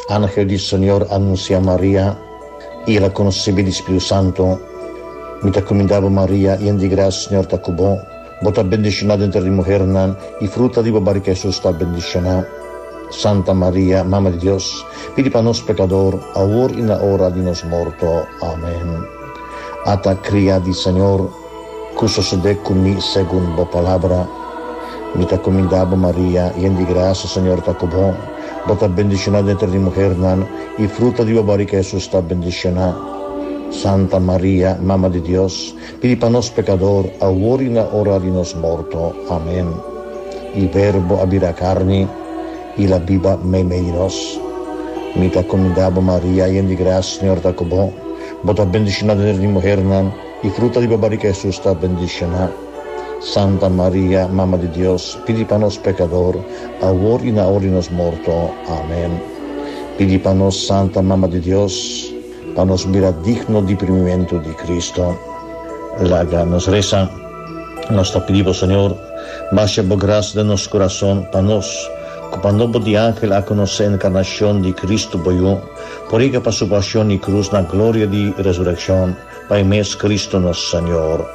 Ángel del Señor anuncia a María y la concebida del Espíritu Santo. Mi te comendavo María, y en di gracia, Señor te cubo. Vos bendicionada entre las mujeres, y fruta di barriga Jesús está bendicionada. Santa María, Mamma de Dios, pidi para nos pecador, ahora y en la hora de nos muerto. Amén. Ata cría di Señor, que sucede conmigo según vos palabra. Mi te comendavo María, y en di gracia, Señor te cubo. Vos bendicionada entre las mujeres, y fruta di barriga Jesús está bendicionada. Santa María, Mamma de Dios, pidi para nos pecador, ahora y en la hora de nos muerto. Amén. Il Verbo abira carne, y la viva menos. Mi te comendavo María, y en di gracia, Señor te cubo. Vos bendicionada entre las mujeres, y fruta di barriga Jesús está bendicionada. Santa María, Mamma de Dios, pidi para nos pecador, ahora y en la hora de nos muerto. Amén. Pidi para nos, Santa Mamma de Dios, para nos mirar digno de primimiento de Cristo. La nos reza, nos te pedimos, Señor, baja por gracia de nuestro corazón, para nos, cuando de ángel a conocer la encarnación de Cristo, por ella para su pasión y cruz, la gloria de resurrección, para mes Cristo nuestro Señor.